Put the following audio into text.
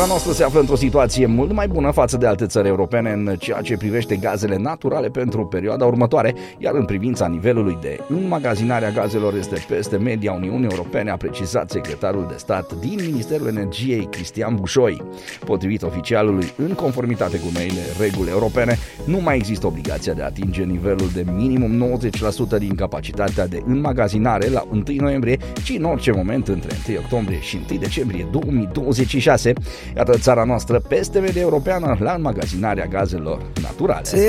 Țara noastră se află într-o situație mult mai bună față de alte țări europene în ceea ce privește gazele naturale pentru perioada următoare, iar în privința nivelului de înmagazinare a gazelor este peste media Uniunii Europene, a precizat secretarul de stat din Ministerul Energiei, Cristian Bușoi. Potrivit oficialului, în conformitate cu noile reguli europene, nu mai există obligația de a atinge nivelul de minimum 90% din capacitatea de înmagazinare la 1 noiembrie, ci în orice moment între 1 octombrie și 1 decembrie 2026. Iată țara noastră peste media europeană la înmagazinarea gazelor naturale.